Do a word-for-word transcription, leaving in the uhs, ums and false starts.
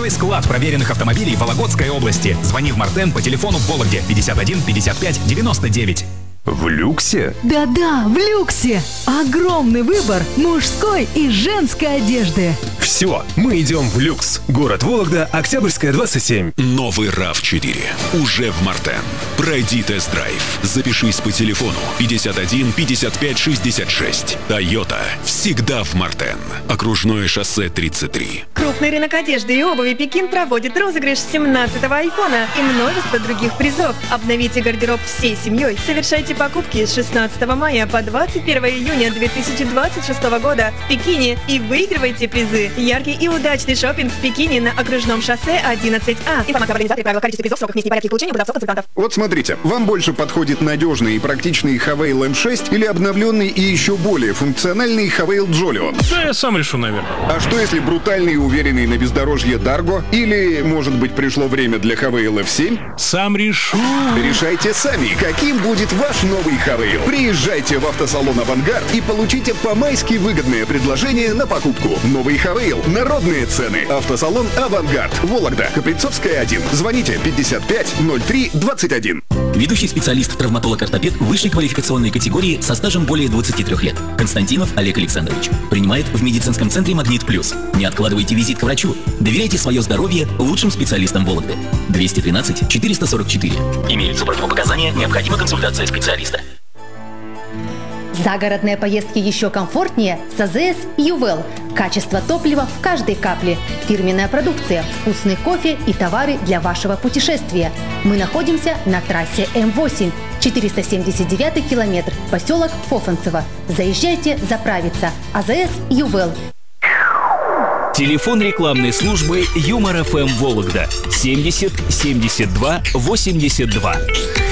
Большой склад проверенных автомобилей в Вологодской области. Звони в Мартен по телефону в Вологде пятьдесят один пятьдесят пять девяносто девять. В люксе? Да-да, в люксе. Огромный выбор мужской и женской одежды. Все, мы идем в люкс. Город Вологда, Октябрьская, двадцать семь. Новый рав четыре уже в Мартен. Пройди тест-драйв. Запишись по телефону пятьдесят один пятьдесят пять шестьдесят шесть. Тойота всегда в Мартен. Окружное шоссе тридцать три. Крупный рынок одежды и обуви Пекин проводит розыгрыш семнадцатого айфона и множество других призов. Обновите гардероб всей семьей. Совершайте покупки с шестнадцатого мая по двадцать первое июня две тысячи двадцать шестого года в Пекине и выигрывайте призы. Яркий и удачный шопинг в Пекине на окружном шоссе одиннадцать А. Информация об организаторе, правила, количестве призов, сроках, месте и порядке получения продавцов, консультантов. Вот смотрите, вам больше подходит надежный и практичный Havail эм шесть или обновленный и еще более функциональный Havail Jolion? Да, я сам решу, наверное. А что если брутальный и уверенный на бездорожье Dargo? Или, может быть, пришло время для Havail эф семь? Сам решу. Решайте сами, каким будет ваш новый Havail. Приезжайте в автосалон «Авангард» и получите по-майски выгодное предложение на покупку. Новый Havail. Народные цены. Автосалон «Авангард». Вологда. Каприцовская, один. Звоните пятьдесят пять ноль три двадцать один. Ведущий специалист травматолог-ортопед высшей квалификационной категории со стажем более двадцати трёх лет. Константинов Олег Александрович. Принимает в медицинском центре «Магнит Плюс». Не откладывайте визит к врачу. Доверяйте свое здоровье лучшим специалистам Вологды. двести тринадцать четыреста сорок четыре. Имеются противопоказания, необходима консультация специалиста. Загородные поездки еще комфортнее с АЗС Ювел. Качество топлива в каждой капле. Фирменная продукция, вкусный кофе и товары для вашего путешествия. Мы находимся на трассе М восемь, четыреста семьдесят девятый километр, поселок Фофанцево. Заезжайте заправиться. АЗС Ювел. Телефон рекламной службы Юмор эф эм Вологда семьдесят семьдесят два восемьдесят два.